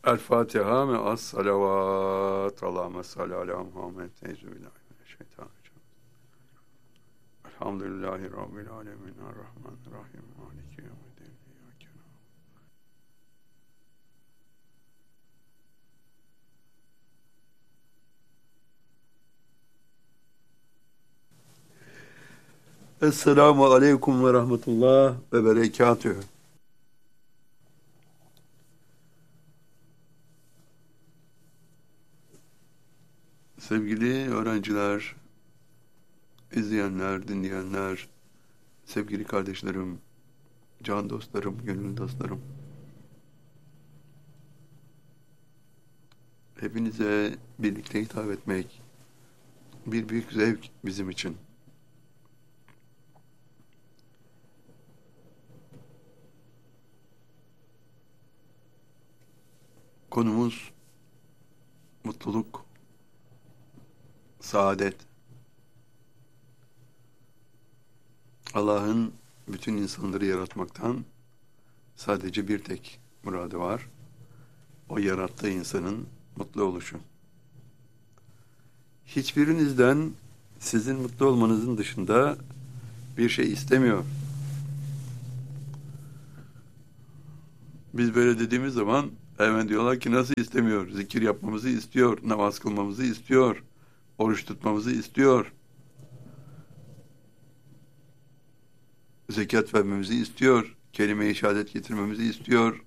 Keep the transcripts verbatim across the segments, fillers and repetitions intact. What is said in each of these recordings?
El Fatiha me as salavat. Allahümme salli ala Muhammed. Euzubillahimineşşeytanirracim. Elhamdülillahi Rabbil alemin. Errahmanirrahim. Maliki yevmiddin. İyyâke na'budu. Esselamu aleyküm ve rahmetullah ve berekatühü. Sevgili öğrenciler, izleyenler, dinleyenler, sevgili kardeşlerim, can dostlarım, gönül dostlarım. Hepinize birlikte hitap etmek bir büyük zevk bizim için. Konumuz mutluluk, saadet. Allah'ın bütün insanları yaratmaktan sadece bir tek muradı var. O yarattığı insanın mutlu oluşu. Hiçbirinizden sizin mutlu olmanızın dışında bir şey istemiyor. Biz böyle dediğimiz zaman hemen diyorlar ki nasıl istemiyor? Zikir yapmamızı istiyor, namaz kılmamızı istiyor, oruç tutmamızı istiyor, zekat vermemizi istiyor, kelime-i şehadet getirmemizi istiyor,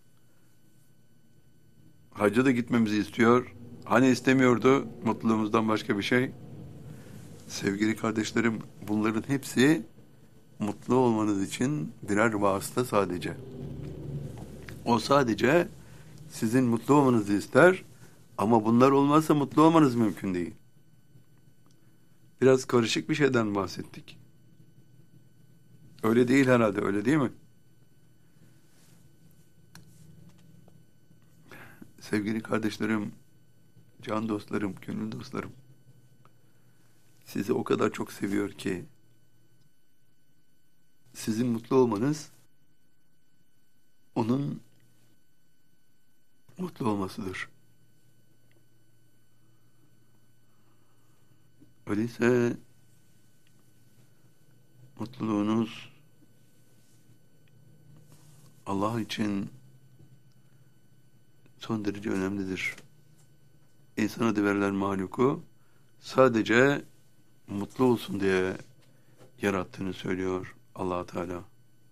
hacca da gitmemizi istiyor. Hani istemiyordu mutluluğumuzdan başka bir şey? Sevgili kardeşlerim, bunların hepsi mutlu olmanız için birer vasıta sadece. O sadece sizin mutlu olmanızı ister ama bunlar olmazsa mutlu olmanız mümkün değil. Biraz karışık bir şeyden bahsettik. Öyle değil herhalde, öyle değil mi? Sevgili kardeşlerim, can dostlarım, gönül dostlarım, sizi o kadar çok seviyor ki sizin mutlu olmanız onun mutlu olmasıdır. Öyleyse mutluluğunuz Allah için son derece önemlidir. İnsan adı verilen mahluku sadece mutlu olsun diye yarattığını söylüyor Allah Teala.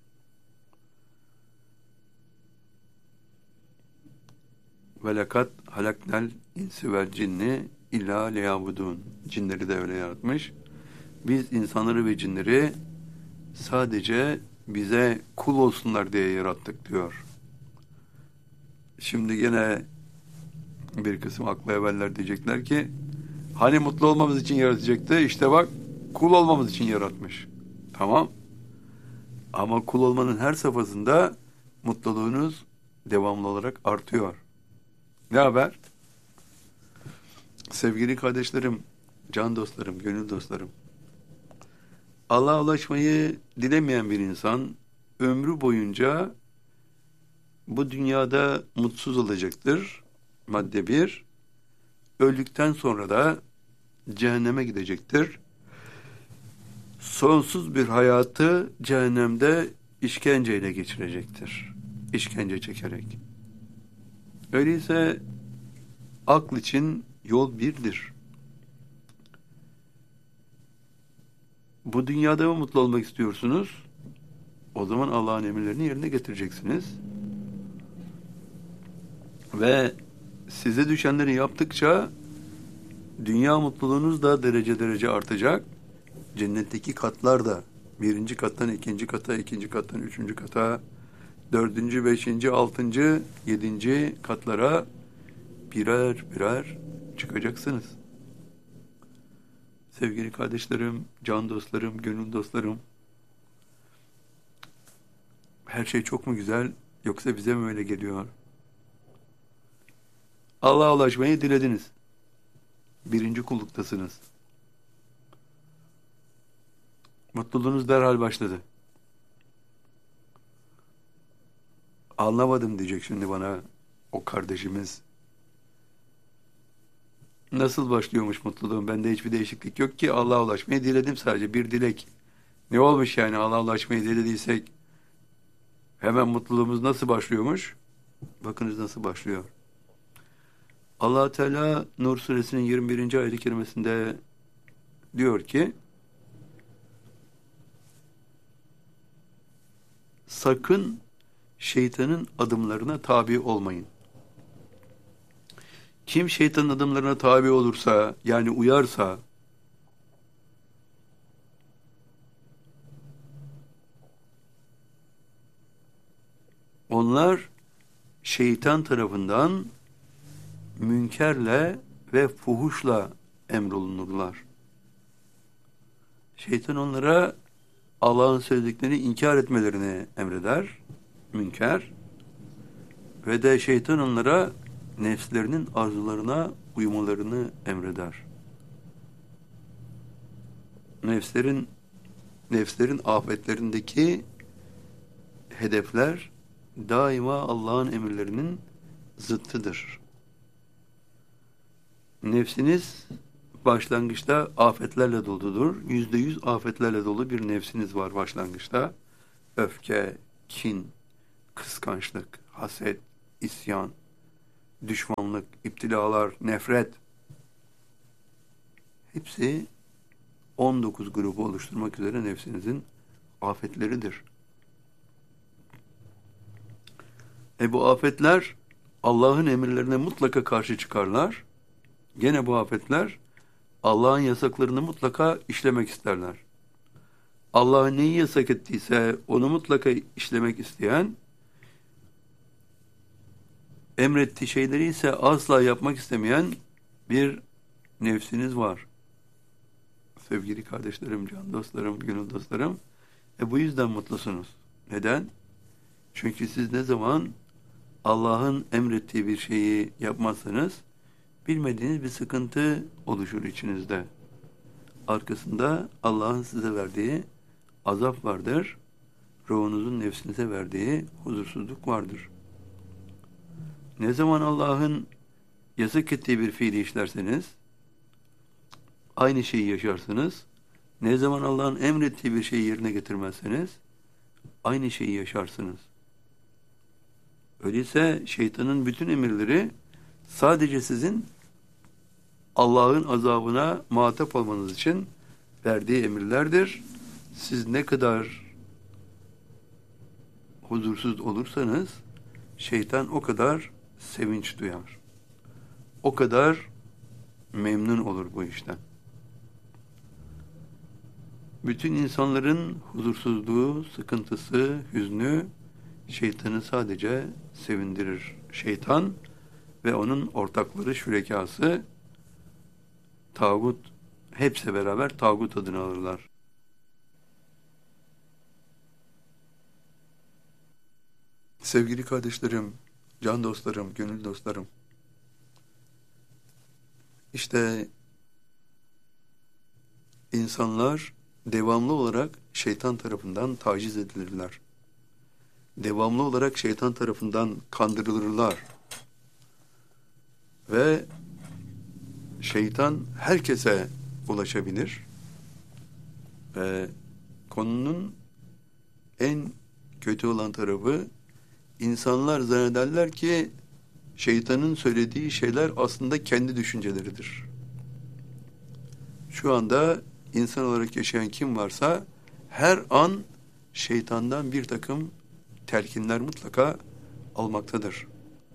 Ve lekad halaknel insi vel cinni illa liyabudun. Cinleri de öyle yaratmış. Biz insanları ve cinleri sadece bize kul olsunlar diye yarattık diyor. Şimdi gene bir kısım aklı evveller diyecekler ki hani mutlu olmamız için yaratacaktı, işte bak kul olmamız için yaratmış. Tamam. Ama kul olmanın her safhasında mutluluğunuz devamlı olarak artıyor. Ne haber? Sevgili kardeşlerim, can dostlarım, gönül dostlarım. Allah'a ulaşmayı dilemeyen bir insan ömrü boyunca bu dünyada mutsuz olacaktır. Madde bir. Öldükten sonra da cehenneme gidecektir. Sonsuz bir hayatı cehennemde işkenceyle geçirecektir. İşkence çekerek. Öyleyse akıl için yol birdir. Bu dünyada mı mutlu olmak istiyorsunuz? O zaman Allah'ın emirlerini yerine getireceksiniz. Ve size düşenleri yaptıkça dünya mutluluğunuz da derece derece artacak. Cennetteki katlar da birinci kattan ikinci kata, ikinci kattan üçüncü kata, dördüncü, beşinci, altıncı, yedinci katlara birer birer çıkacaksınız. Sevgili kardeşlerim, can dostlarım, gönül dostlarım, her şey çok mu güzel yoksa bize mi öyle geliyor? Allah'a ulaşmayı dilediniz. Birinci kulluktasınız. Mutluluğunuz derhal başladı. Anlamadım diyecek şimdi bana. o kardeşimiz nasıl başlıyormuş mutluluğum? Bende hiçbir değişiklik yok ki, Allah'a ulaşmayı diledim, sadece bir dilek. Ne olmuş yani, Allah'a ulaşmayı dilediysek hemen mutluluğumuz nasıl başlıyormuş? Bakınız nasıl başlıyor. Allah Teala Nur suresinin yirmi birinci ayet-i kerimesinde diyor ki, sakın şeytanın adımlarına tabi olmayın. Kim şeytanın adımlarına tabi olursa, yani uyarsa, onlar şeytan tarafından münkerle ve fuhuşla emrolunurlar. Şeytan onlara Allah'ın söylediklerini inkar etmelerini emreder, münker, ve de şeytan onlara nefslerinin arzularına uymalarını emreder. Nefslerin nefslerin afetlerindeki hedefler daima Allah'ın emirlerinin zıttıdır. Nefsiniz başlangıçta afetlerle doludur. Yüzde yüz afetlerle dolu bir nefsiniz var başlangıçta. Öfke, kin, kıskançlık, haset, isyan, düşmanlık, iptilalar, nefret. Hepsi on dokuz grubu oluşturmak üzere nefsinizin afetleridir. E bu afetler Allah'ın emirlerine mutlaka karşı çıkarlar. Gene bu afetler Allah'ın yasaklarını mutlaka işlemek isterler. Allah neyi yasak ettiyse onu mutlaka işlemek isteyen, emrettiği şeyleri ise asla yapmak istemeyen bir nefsiniz var. Sevgili kardeşlerim, can dostlarım, gönül dostlarım. E bu yüzden mutlusunuz. Neden? Çünkü siz ne zaman Allah'ın emrettiği bir şeyi yapmazsanız, bilmediğiniz bir sıkıntı oluşur içinizde. Arkasında Allah'ın size verdiği azap vardır. Ruhunuzun nefsinize verdiği huzursuzluk vardır. Ne zaman Allah'ın yasak ettiği bir fiili işlerseniz, aynı şeyi yaşarsınız. Ne zaman Allah'ın emrettiği bir şeyi yerine getirmezseniz, aynı şeyi yaşarsınız. Öyleyse şeytanın bütün emirleri sadece sizin Allah'ın azabına muhatap olmanız için verdiği emirlerdir. Siz ne kadar huzursuz olursanız, şeytan o kadar sevinç duyar. O kadar memnun olur bu işten. Bütün insanların huzursuzluğu, sıkıntısı, hüznü şeytanı sadece sevindirir. Şeytan ve onun ortakları, şürekası, tağut, hepsi beraber tağut adını alırlar. Sevgili kardeşlerim, can dostlarım, gönül dostlarım, İşte insanlar devamlı olarak şeytan tarafından taciz edilirler. Devamlı olarak şeytan tarafından kandırılırlar. Ve şeytan herkese ulaşabilir. Ve konunun en kötü olan tarafı, insanlar zannederler ki şeytanın söylediği şeyler aslında kendi düşünceleridir. Şu anda insan olarak yaşayan kim varsa her an şeytandan bir takım telkinler mutlaka almaktadır.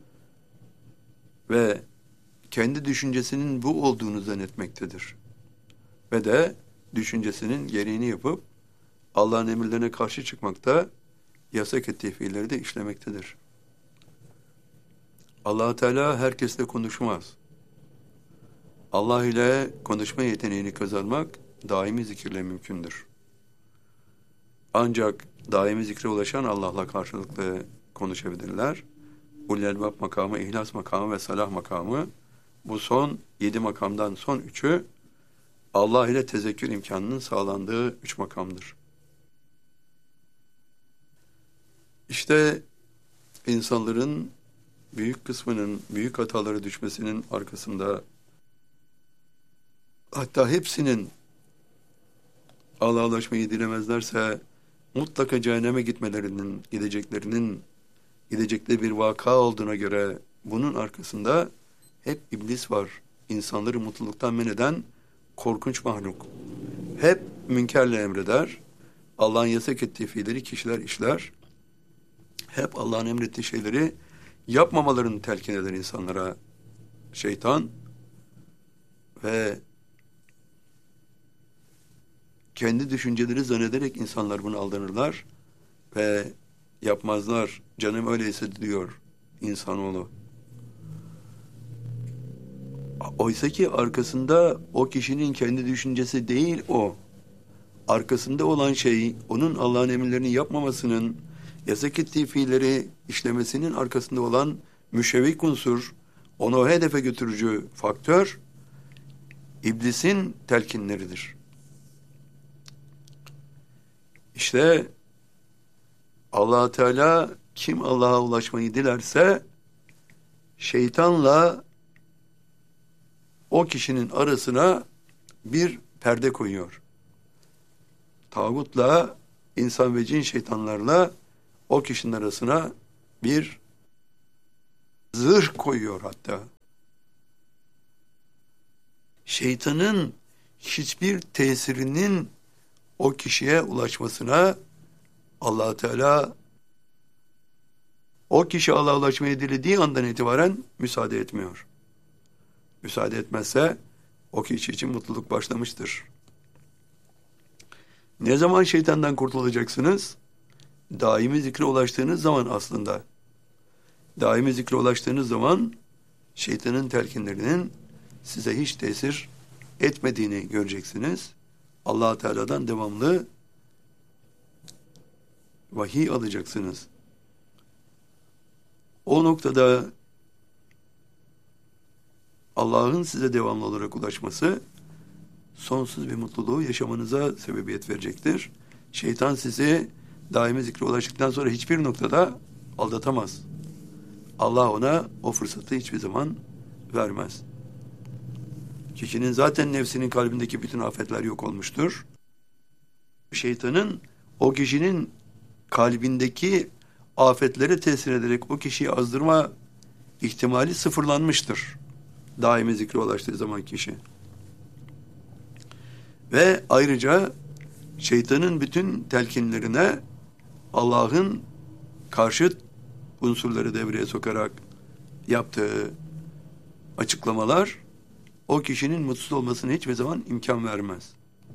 Ve kendi düşüncesinin bu olduğunu zannetmektedir. Ve de düşüncesinin gereğini yapıp Allah'ın emirlerine karşı çıkmakta, yasak ettiği fiilleri de işlemektedir. Allah Teala herkesle konuşmaz. Allah ile konuşma yeteneğini kazanmak daimi zikirle mümkündür. Ancak daimi zikre ulaşan Allah'la karşılıklı konuşabilirler. Ulul Elbab makamı, İhlas makamı ve Salah makamı, bu son yedi makamdan son üçü Allah ile tezekkür imkanının sağlandığı üç makamdır. İşte insanların büyük kısmının büyük hataları düşmesinin arkasında, hatta hepsinin Allah'a ulaşmayı dilemezlerse mutlaka cehenneme gitmelerinin, gideceklerinin, gidecekleri bir vaka olduğuna göre bunun arkasında hep iblis var. İnsanları mutluluktan men eden korkunç mahluk. Hep münkerle emreder. Allah'ın yasak ettiği fiilleri kişiler işler. Hep Allah'ın emrettiği şeyleri yapmamalarını telkin eder insanlara şeytan. Ve kendi düşünceleri zannederek insanlar buna aldanırlar ve yapmazlar. Canım öyleyse diyor insanoğlu. Oysa ki arkasında o kişinin kendi düşüncesi değil o. Arkasında olan şey, onun Allah'ın emirlerini yapmamasının, yasak ettiği fiilleri işlemesinin arkasında olan müşevvik unsur, onu o hedefe götürücü faktör, iblisin telkinleridir. İşte Allah Teala kim Allah'a ulaşmayı dilerse şeytanla o kişinin arasına bir perde koyuyor. Tağutla, insan ve cin şeytanlarla o kişinin arasına bir zırh koyuyor hatta. Şeytanın hiçbir tesirinin o kişiye ulaşmasına Allah Teala o kişi Allah'a ulaşmayı dilediği andan itibaren müsaade etmiyor. Müsaade etmezse o kişi için mutluluk başlamıştır. Ne zaman şeytandan kurtulacaksınız? Daimi zikre ulaştığınız zaman aslında. Daimi zikre ulaştığınız zaman şeytanın telkinlerinin size hiç tesir etmediğini göreceksiniz. Allah Teala'dan devamlı vahiy alacaksınız. O noktada Allah'ın size devamlı olarak ulaşması sonsuz bir mutluluğu yaşamanıza sebebiyet verecektir. Şeytan sizi daimi zikre ulaştıktan sonra hiçbir noktada aldatamaz. Allah ona o fırsatı hiçbir zaman vermez. Kişinin zaten nefsinin kalbindeki bütün afetler yok olmuştur. Şeytanın o kişinin kalbindeki afetlere tesir ederek o kişiyi azdırma ihtimali sıfırlanmıştır. Daimi zikre ulaştığı zaman kişi. Ve ayrıca şeytanın bütün telkinlerine Allah'ın karşıt unsurları devreye sokarak yaptığı açıklamalar o kişinin mutsuz olmasına hiçbir zaman imkan vermez.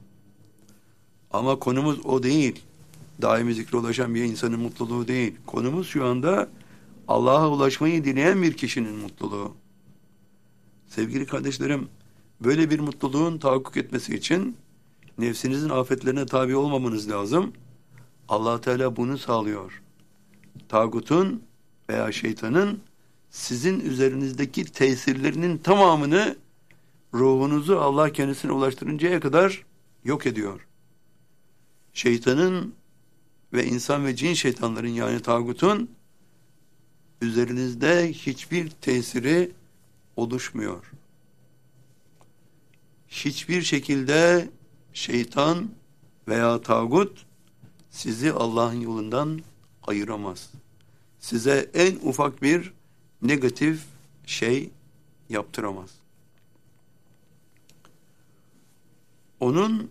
Ama konumuz o değil. Daimi zikre ulaşan bir insanın mutluluğu değil. Konumuz şu anda Allah'a ulaşmayı dileyen bir kişinin mutluluğu. Sevgili kardeşlerim, böyle bir mutluluğun tahakkuk etmesi için nefsinizin afetlerine tabi olmamanız lazım. Allah Teala bunu sağlıyor. Tağutun veya şeytanın sizin üzerinizdeki tesirlerinin tamamını ruhunuzu Allah kendisine ulaştırıncaya kadar yok ediyor. Şeytanın ve insan ve cin şeytanların yani tağutun üzerinizde hiçbir tesiri oluşmuyor. Hiçbir şekilde şeytan veya tağut sizi Allah'ın yolundan ayıramaz. Size en ufak bir negatif şey yaptıramaz. Onun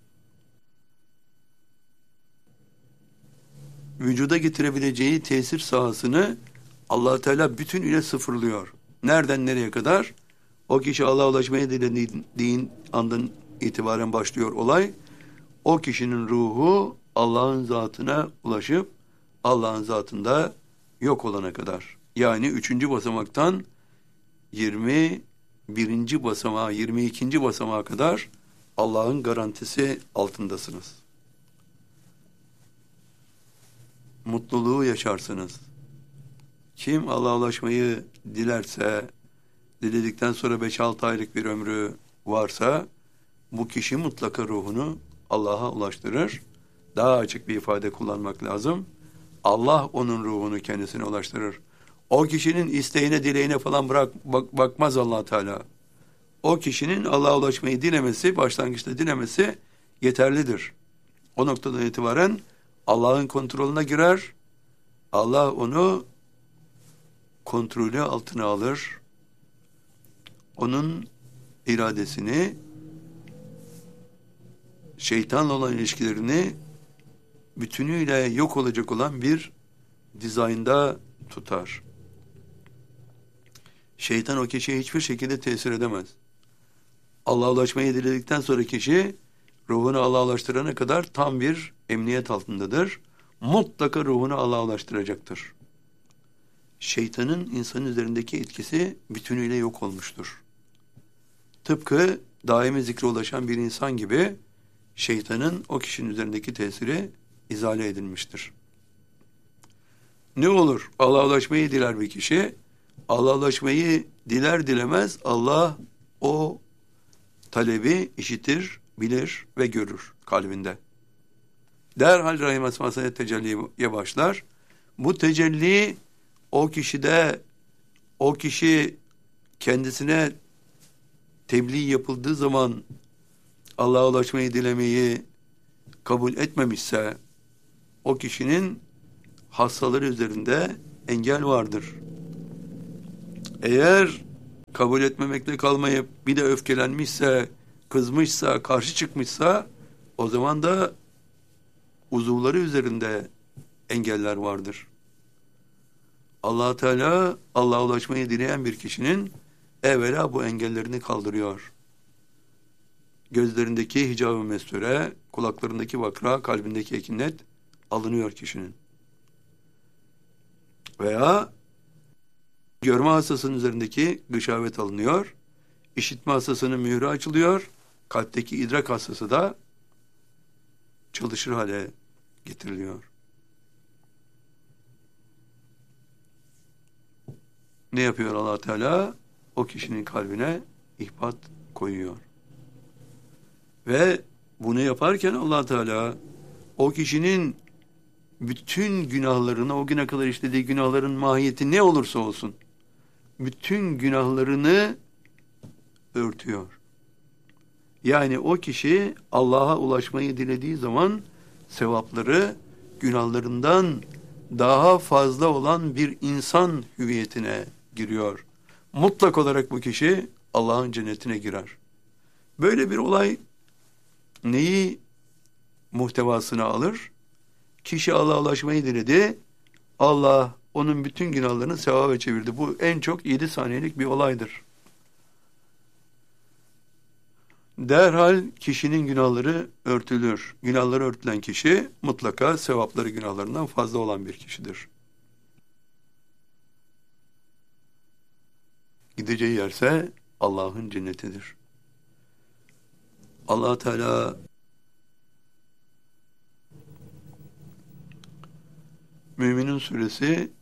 vücuda getirebileceği tesir sahasını Allah Teala bütünüyle sıfırlıyor. Nereden nereye kadar? O kişi Allah'a ulaşmaya dilediğin andan itibaren başlıyor olay. O kişinin ruhu Allah'ın zatına ulaşıp Allah'ın zatında yok olana kadar. Yani üçüncü basamaktan yirmi birinci basamağa, yirmi ikinci basamağa kadar Allah'ın garantisi altındasınız. Mutluluğu yaşarsınız. Kim Allah'a ulaşmayı dilerse, diledikten sonra beş altı aylık bir ömrü varsa, bu kişi mutlaka ruhunu Allah'a ulaştırır. Daha açık bir ifade kullanmak lazım. Allah onun ruhunu kendisine ulaştırır. O kişinin isteğine, dileğine falan bırak, bak, bakmaz Allah Teala. O kişinin Allah'a ulaşmayı dilemesi, başlangıçta dilemesi yeterlidir. O noktadan itibaren Allah'ın kontrolüne girer. Allah onu kontrolü altına alır. Onun iradesini, şeytanla olan ilişkilerini bütünüyle yok olacak olan bir dizaynda tutar. Şeytan o kişiye hiçbir şekilde tesir edemez. Allah'a ulaşmayı diledikten sonra kişi ruhunu Allah'a ulaştırana kadar tam bir emniyet altındadır. Mutlaka ruhunu Allah'a ulaştıracaktır. Şeytanın insan üzerindeki etkisi bütünüyle yok olmuştur. Tıpkı daimi zikre ulaşan bir insan gibi şeytanın o kişinin üzerindeki tesiri izale edilmiştir. Ne olur? Allah'a ulaşmayı diler bir kişi. Allah'a ulaşmayı diler dilemez Allah o talebi işitir, bilir ve görür kalbinde. Derhal Rahim Esması'na tecelliye başlar. Bu tecelli o kişide, o kişi kendisine tebliğ yapıldığı zaman Allah'a ulaşmayı dilemeyi kabul etmemişse o kişinin hastaları üzerinde engel vardır. Eğer kabul etmemekle kalmayıp bir de öfkelenmişse, kızmışsa, karşı çıkmışsa o zaman da uzuvları üzerinde engeller vardır. Allah Teala Allah'a ulaşmayı dileyen bir kişinin evvela bu engellerini kaldırıyor. Gözlerindeki hicab-ı mesture, kulaklarındaki vakra, kalbindeki ekinet alınıyor kişinin. Veya görme hastasının üzerindeki gışavet alınıyor, işitme hastasının mührü açılıyor, kalpteki idrak hastası da çalışır hale getiriliyor. Ne yapıyor Allah Teala? O kişinin kalbine ihbat koyuyor. Ve bunu yaparken Allah Teala o kişinin bütün günahlarını, o güne kadar işlediği günahların mahiyeti ne olursa olsun, bütün günahlarını örtüyor. Yani o kişi Allah'a ulaşmayı dilediği zaman sevapları günahlarından daha fazla olan bir insan hüviyetine giriyor. Mutlak olarak bu kişi Allah'ın cennetine girer. Böyle bir olay neyi muhtevasına alır? Kişi Allah'a ulaşmayı diledi. Allah onun bütün günahlarını sevaba çevirdi. Bu en çok yedi saniyelik bir olaydır. Derhal kişinin günahları örtülür. Günahları örtülen kişi mutlaka sevapları günahlarından fazla olan bir kişidir. Gideceği yerse Allah'ın cennetidir. Allah Teala Müminun suresi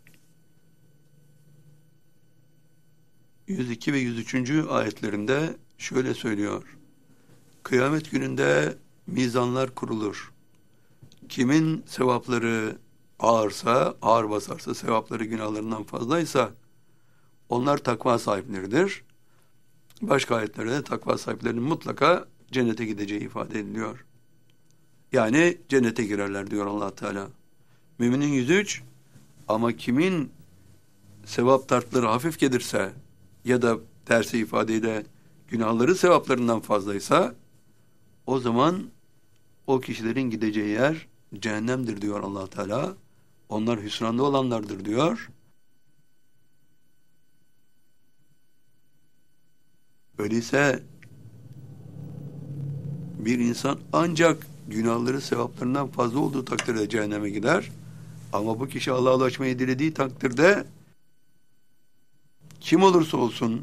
yüz iki ve yüz üçüncü ayetlerinde şöyle söylüyor. Kıyamet gününde mizanlar kurulur. Kimin sevapları ağırsa, ağır basarsa, sevapları günahlarından fazlaysa onlar takva sahipleridir. Başka ayetlerde de takva sahiplerinin mutlaka cennete gideceği ifade ediliyor. Yani cennete girerler diyor Allah Teala. Müminin yüz üç, ama kimin sevap tartları hafif gelirse ya da tersi ifadeyle günahları sevaplarından fazlaysa o zaman o kişilerin gideceği yer cehennemdir diyor Allah Teala. Onlar hüsranda olanlardır diyor. Öyleyse bir insan ancak günahları sevaplarından fazla olduğu takdirde cehenneme gider. Ama bu kişi Allah'a ulaşmayı dilediği takdirde kim olursa olsun,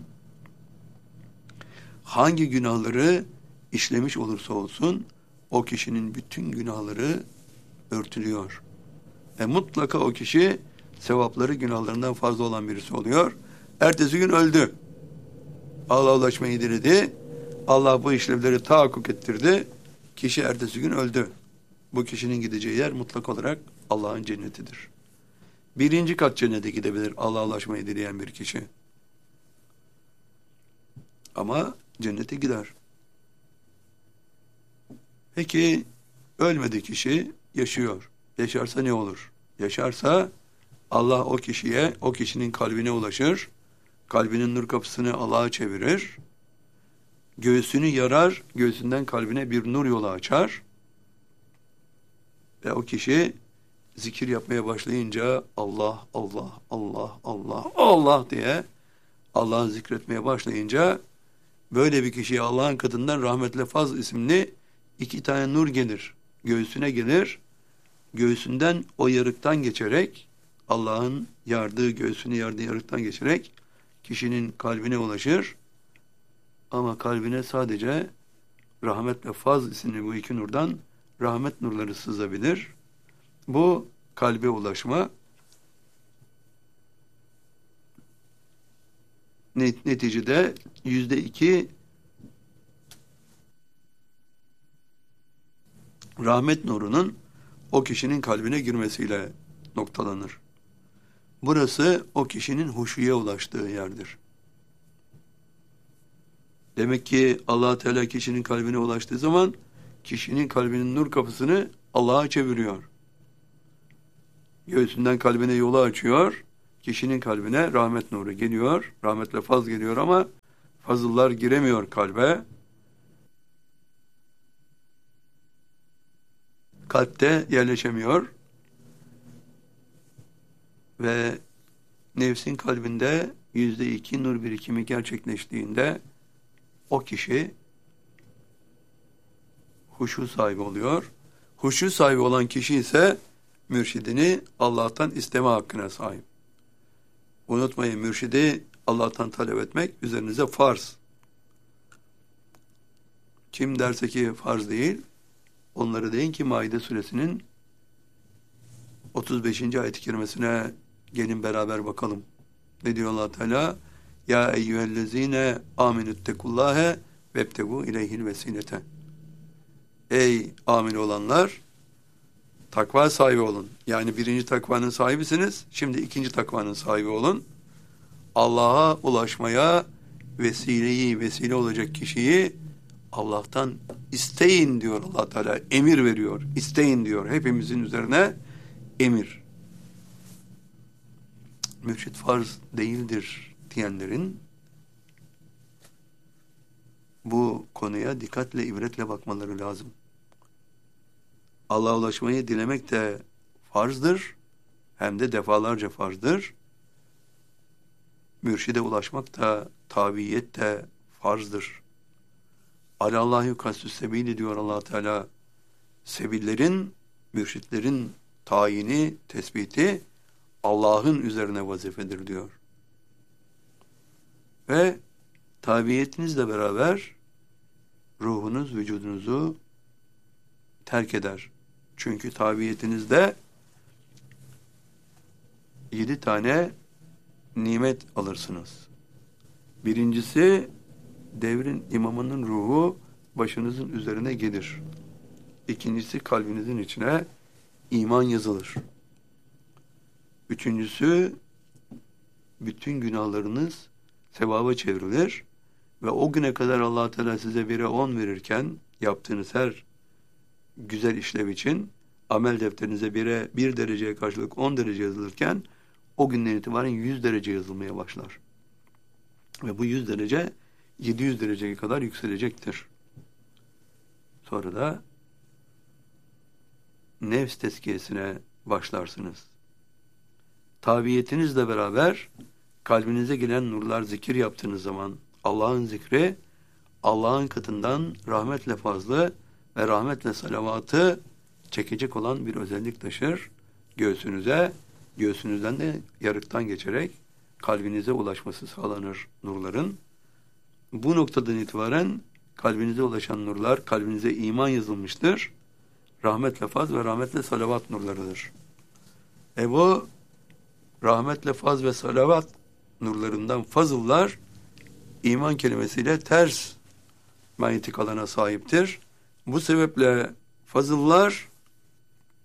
hangi günahları işlemiş olursa olsun, o kişinin bütün günahları örtülüyor. E mutlaka o kişi sevapları günahlarından fazla olan birisi oluyor. Ertesi gün öldü. Allah'a ulaşmayı diledi. Allah bu işlevleri tahakkuk ettirdi. Kişi ertesi gün öldü. Bu kişinin gideceği yer mutlak olarak Allah'ın cennetidir. Birinci kat cennete gidebilir Allah'a ulaşmayı dileyen bir kişi. Ama cennete gider. Peki ölmedi kişi, yaşıyor. Yaşarsa ne olur? Yaşarsa Allah o kişiye, o kişinin kalbine ulaşır. Kalbinin nur kapısını Allah'a çevirir. Göğsünü yarar, göğsünden kalbine bir nur yolu açar. Ve o kişi zikir yapmaya başlayınca Allah, Allah, Allah, Allah, Allah diye Allah'ı zikretmeye başlayınca böyle bir kişiye Allah'ın katından rahmetle faz isimli iki tane nur gelir. Göğsüne gelir. Göğsünden o yarıktan geçerek Allah'ın yardığı, göğsünü yardığı yarıktan geçerek kişinin kalbine ulaşır. Ama kalbine sadece rahmet ve faz isimli bu iki nurdan rahmet nurları sızabilir. Bu kalbe ulaşma. Neticede yüzde iki rahmet nurunun o kişinin kalbine girmesiyle noktalanır. Burası o kişinin huşuya ulaştığı yerdir. Demek ki Allah Teala kişinin kalbine ulaştığı zaman kişinin kalbinin nur kapısını Allah'a çeviriyor. Göğsünden kalbine yolu açıyor. Kişinin kalbine rahmet nuru geliyor. Rahmetle faz geliyor ama fazıllar giremiyor kalbe. Kalpte yerleşemiyor. Ve nefsin kalbinde yüzde iki nur birikimi gerçekleştiğinde o kişi huşu sahibi oluyor. Huşu sahibi olan kişi ise mürşidini Allah'tan isteme hakkına sahip. Unutmayın, mürşidi Allah'tan talep etmek üzerinize farz. Kim derse ki farz değil, onlara deyin ki Maide suresinin otuz beşinci ayet-i kerimesine gelin beraber bakalım. Ne diyor Allah Teala? Ya eyyühellezine aminüttekullâhe vebtegu ileyhil vesilete. Ey amin olanlar, takva sahibi olun. Yani birinci takvanın sahibisiniz. Şimdi ikinci takvanın sahibi olun. Allah'a ulaşmaya vesileyi, vesile olacak kişiyi Allah'tan isteyin diyor Allah Teala. Emir veriyor. İsteyin diyor. Hepimizin üzerine emir. Mürşid farz değildir diyenlerin bu konuya dikkatle, ibretle bakmaları lazım. Allah'a ulaşmayı dilemek de farzdır. Hem de defalarca farzdır. Mürşide ulaşmak da, tabiyet de farzdır. Alallahu kastü sebili diyor Allah Teala. Sebillerin, mürşitlerin tayini, tespiti Allah'ın üzerine vazifedir diyor. Ve tabiyetinizle beraber ruhunuz, vücudunuzu terk eder. Çünkü tabiyetinizde yedi tane nimet alırsınız. Birincisi, devrin imamının ruhu başınızın üzerine gelir. İkincisi, kalbinizin içine iman yazılır. Üçüncüsü, bütün günahlarınız sevaba çevrilir ve o güne kadar Allah Teala size bire on verirken yaptığınız her güzel işlev için amel defterinize bire bir dereceye karşılık on derece yazılırken o günden itibaren yüz derece yazılmaya başlar. Ve bu yüz derece yedi yüz dereceye kadar yükselecektir. Sonra da nefs tezkiyesine başlarsınız. Tabiyetinizle beraber kalbinize gelen nurlar zikir yaptığınız zaman Allah'ın zikri Allah'ın katından rahmetle fazla ve rahmetle salavatı çekecek olan bir özellik taşır. Göğsünüze, göğsünüzden de yarıktan geçerek kalbinize ulaşması sağlanır nurların. Bu noktadan itibaren kalbinize ulaşan nurlar, kalbinize iman yazılmıştır. Rahmetle faz ve rahmetle salavat nurlarıdır. E bu rahmetle faz ve salavat nurlarından fazıllar iman kelimesiyle ters manyetik alana sahiptir. Bu sebeple fazıllar